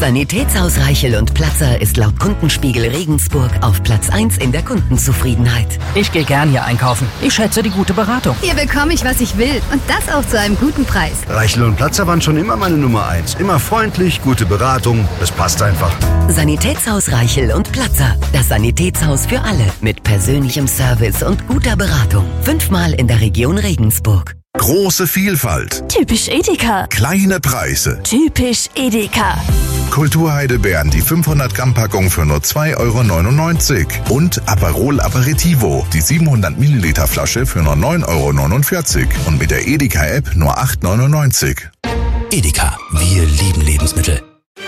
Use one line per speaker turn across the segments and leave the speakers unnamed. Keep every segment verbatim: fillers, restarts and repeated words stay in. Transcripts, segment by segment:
Sanitätshaus Reichel und Platzer ist laut Kundenspiegel Regensburg auf Platz eins in der Kundenzufriedenheit.
Ich gehe gern hier einkaufen. Ich schätze die gute Beratung.
Hier bekomme ich, was ich will. Und das auch zu einem guten Preis.
Reichel und Platzer waren schon immer meine Nummer eins. Immer freundlich, gute Beratung. Das passt einfach.
Sanitätshaus Reichel und Platzer. Das Sanitätshaus für alle. Mit persönlichem Service und guter Beratung. Fünfmal in der Region Regensburg.
Große Vielfalt.
Typisch Edeka.
Kleine Preise.
Typisch Edeka.
Kulturheidelbeeren, die fünfhundert Gramm Packung für nur zwei Euro neunundneunzig. Und Aperol Aperitivo, die siebenhundert Milliliter Flasche für nur neun Euro neunundvierzig. Und mit der Edeka-App nur acht Euro neunundneunzig.
Edeka, wir lieben Lebensmittel.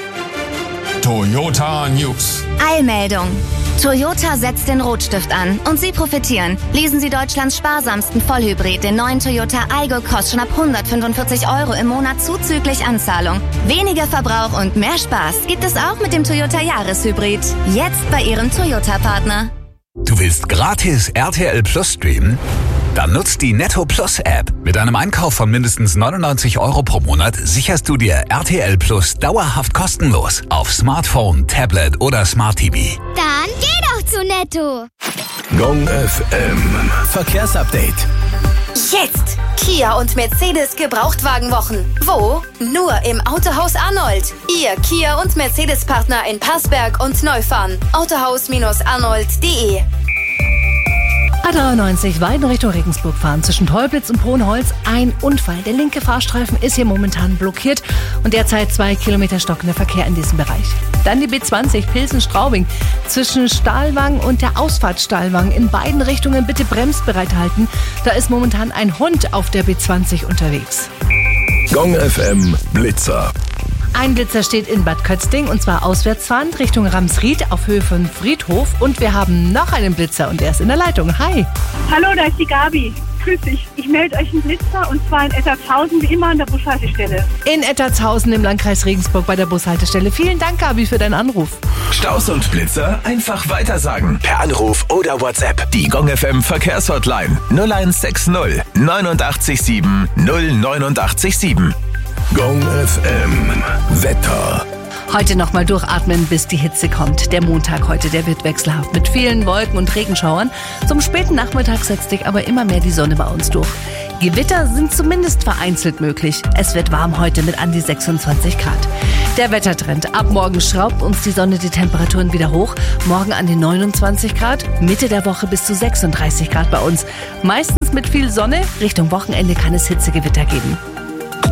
Toyota News.
Eilmeldung. Toyota setzt den Rotstift an und Sie profitieren. Lesen Sie Deutschlands sparsamsten Vollhybrid, den neuen Toyota Aygo, kostet schon ab hundertfünfundvierzig Euro im Monat zuzüglich Anzahlung. Weniger Verbrauch und mehr Spaß gibt es auch mit dem Toyota Jahreshybrid. Jetzt bei Ihrem Toyota-Partner.
Du willst gratis R T L Plus streamen? Dann nutzt die Netto Plus App. Mit einem Einkauf von mindestens neunundneunzig Euro pro Monat sicherst du dir R T L Plus dauerhaft kostenlos auf Smartphone, Tablet oder Smart T V.
Dann geh doch zu Netto.
Gong F M Verkehrsupdate.
Jetzt! Kia und Mercedes Gebrauchtwagenwochen. Wo? Nur im Autohaus Arnold. Ihr Kia und Mercedes-Partner in Passberg und Neufahren. autohaus arnold punkt de.
A dreiundneunzig Weiden Richtung Regensburg fahren. Zwischen Teupitz und Hohenholz ein Unfall. Der linke Fahrstreifen ist hier momentan blockiert und derzeit zwei Kilometer stockender Verkehr in diesem Bereich. Dann die B zwanzig Pilsen-Straubing. Zwischen Stahlwang und der Ausfahrt Stahlwang in beiden Richtungen bitte bremsbereit halten. Da ist momentan ein Hund auf der B zwanzig unterwegs.
Gong F M Blitzer.
Ein Blitzer steht in Bad Kötzding und zwar auswärts fahrend Richtung Ramsried auf Höhe von Friedhof. Und wir haben noch einen Blitzer und der ist in der Leitung. Hi.
Hallo, da ist die Gabi. Grüß dich. Ich melde euch einen Blitzer und zwar in Ettertshausen wie immer an der Bushaltestelle.
In Ettertshausen im Landkreis Regensburg bei der Bushaltestelle. Vielen Dank, Gabi, für deinen Anruf.
Staus und Blitzer einfach weitersagen. Per Anruf oder WhatsApp. Die Gong F M Verkehrshotline null eins sechs null neunundachtzig sieben null neunundachtzig sieben. Gong F M Wetter.
Heute nochmal durchatmen, bis die Hitze kommt. Der Montag heute, der wird wechselhaft mit vielen Wolken und Regenschauern. Zum späten Nachmittag setzt sich aber immer mehr die Sonne bei uns durch. Gewitter sind zumindest vereinzelt möglich. Es wird warm heute mit an die sechsundzwanzig Grad. Der Wettertrend. Ab morgen schraubt uns die Sonne die Temperaturen wieder hoch. Morgen an die neunundzwanzig Grad. Mitte der Woche bis zu sechsunddreißig Grad bei uns. Meistens mit viel Sonne. Richtung Wochenende kann es Hitzegewitter geben.